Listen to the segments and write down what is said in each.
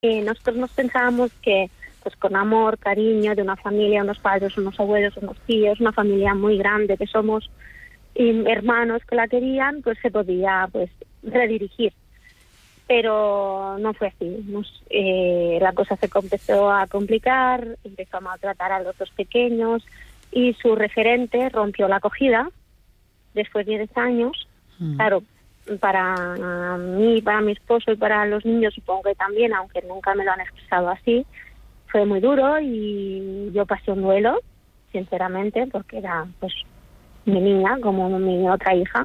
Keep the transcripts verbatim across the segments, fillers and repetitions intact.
Y nosotros nos pensábamos que pues con amor, cariño de una familia, unos padres, unos abuelos, unos tíos, una familia muy grande que somos, y hermanos que la querían, pues se podía pues redirigir. Pero no fue así. Nos, eh, la cosa se empezó a complicar, empezó a maltratar a los dos pequeños y su referente rompió la acogida después de diez años. Mm. Claro, para mí, para mi esposo y para los niños supongo que también, aunque nunca me lo han expresado así, fue muy duro y yo pasé un duelo, sinceramente, porque era pues mi niña, como mi otra hija.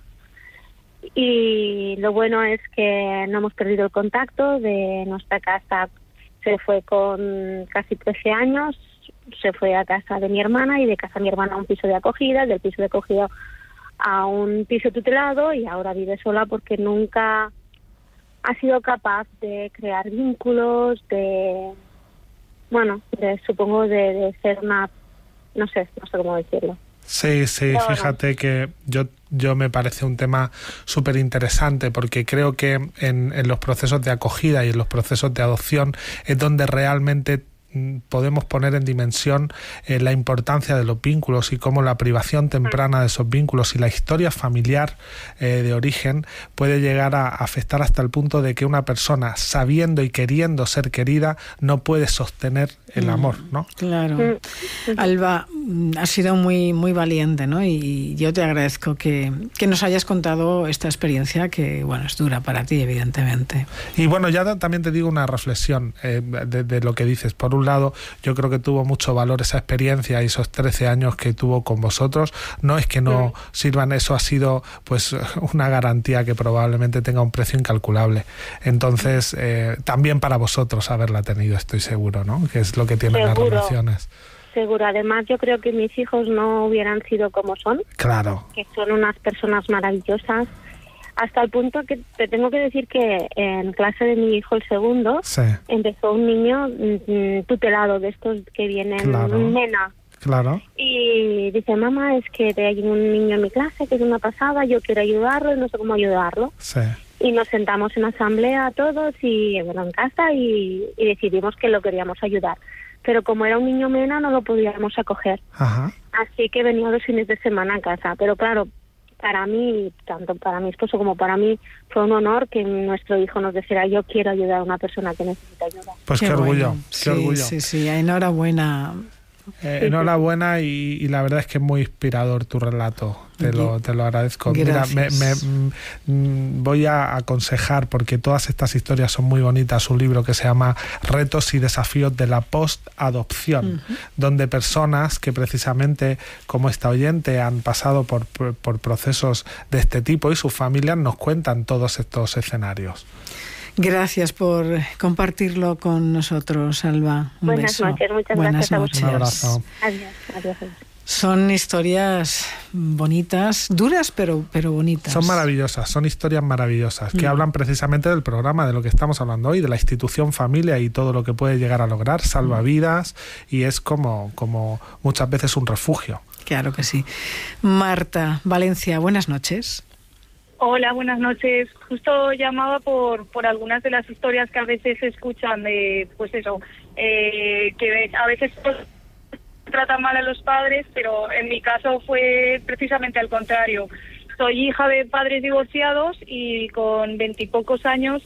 Y lo bueno es que no hemos perdido el contacto. De nuestra casa se fue con casi trece años, se fue a casa de mi hermana y de casa de mi hermana a un piso de acogida, del piso de acogida a un piso tutelado, y ahora vive sola porque nunca ha sido capaz de crear vínculos, de, bueno, de, supongo de, de ser una, no sé, no sé cómo decirlo. Sí, sí, Pero fíjate bueno. que yo, yo me parece un tema súper interesante, porque creo que en, en los procesos de acogida y en los procesos de adopción es donde realmente podemos poner en dimensión eh, la importancia de los vínculos y cómo la privación temprana de esos vínculos y la historia familiar eh, de origen puede llegar a afectar hasta el punto de que una persona, sabiendo y queriendo ser querida, no puede sostener el amor, ¿no? Claro. Alba, has sido muy, muy valiente, ¿no? Y yo te agradezco que, que nos hayas contado esta experiencia que, bueno, es dura para ti, evidentemente. Y bueno, ya también te digo una reflexión eh, de, de lo que dices. Por un lado, yo creo que tuvo mucho valor esa experiencia y esos trece años que tuvo con vosotros. No es que no sirvan, eso ha sido pues una garantía que probablemente tenga un precio incalculable. Entonces, eh, también para vosotros haberla tenido, estoy seguro, ¿no? Que es lo que tienen las relaciones. Seguro. Además, yo creo que mis hijos no hubieran sido como son. Claro. Que son unas personas maravillosas. Hasta el punto que te tengo que decir que en clase de mi hijo, el segundo, sí. empezó un niño mm, tutelado, de estos que vienen, claro. un nena. Claro. Y dice, mamá, es que hay un niño en mi clase que es una pasada, yo quiero ayudarlo y no sé cómo ayudarlo. Sí. Y nos sentamos en asamblea todos, y bueno, en casa, y, y decidimos que lo queríamos ayudar. Pero como era un niño mena, no lo podíamos acoger. Ajá. Así que venía los fines de semana a casa. Pero claro, para mí, tanto para mi esposo como para mí, fue un honor que nuestro hijo nos dijera, yo quiero ayudar a una persona que necesita ayuda. Pues qué, qué orgullo, bueno. qué sí, orgullo. Sí, sí, enhorabuena. Eh, enhorabuena y, y la verdad es que es muy inspirador tu relato. Te lo, te lo agradezco. Gracias. Mira, me, me, voy a aconsejar, porque todas estas historias son muy bonitas, un libro que se llama Retos y desafíos de la post-adopción, uh-huh. donde personas que precisamente, como esta oyente, han pasado por, por, por procesos de este tipo y sus familias nos cuentan todos estos escenarios. Gracias por compartirlo con nosotros, Alba. Un Buenas beso. noches, muchas Buenas gracias a noches. Un abrazo. Adiós, adiós. Son historias bonitas, duras pero, pero bonitas. Son maravillosas, son historias maravillosas, que mm. hablan precisamente del programa, de lo que estamos hablando hoy, de la institución familia y todo lo que puede llegar a lograr, salva vidas, y es como, como muchas veces un refugio. Claro que sí. Marta, Valencia, buenas noches. Hola, buenas noches. Justo llamaba por por algunas de las historias que a veces se escuchan de, pues eso, eh, que a veces tratan mal a los padres, pero en mi caso fue precisamente al contrario. Soy hija de padres divorciados y con veintipocos años,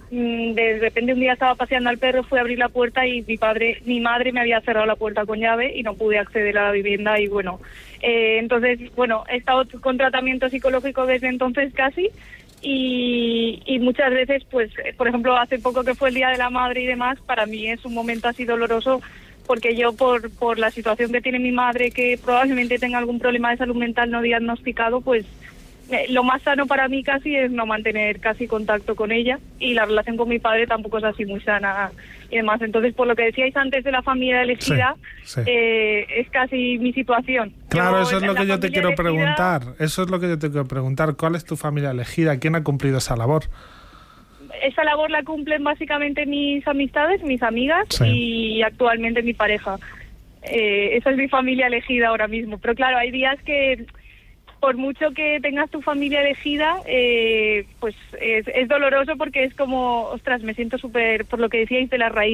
de repente un día estaba paseando al perro, fui a abrir la puerta y mi padre, mi madre me había cerrado la puerta con llave y no pude acceder a la vivienda y bueno, eh, entonces, bueno, he estado con tratamiento psicológico desde entonces casi y, y muchas veces, pues, por ejemplo, hace poco que fue el Día de la Madre y demás, para mí es un momento así doloroso porque yo por, por la situación que tiene mi madre, que probablemente tenga algún problema de salud mental no diagnosticado, pues Eh, lo más sano para mí casi es no mantener casi contacto con ella, y la relación con mi padre tampoco es así muy sana y demás. Entonces, por lo que decíais antes de la familia elegida, sí, sí. Eh, es casi mi situación. Claro, yo, eso es lo que yo te quiero elegida, preguntar. Eso es lo que yo te quiero preguntar. ¿Cuál es tu familia elegida? ¿Quién ha cumplido esa labor? Esa labor la cumplen básicamente mis amistades, mis amigas, sí, y actualmente mi pareja. Eh, esa es mi familia elegida ahora mismo. Pero claro, hay días que por mucho que tengas tu familia elegida, eh, pues es, es doloroso porque es como, ostras, me siento súper, por lo que decíais de la raíz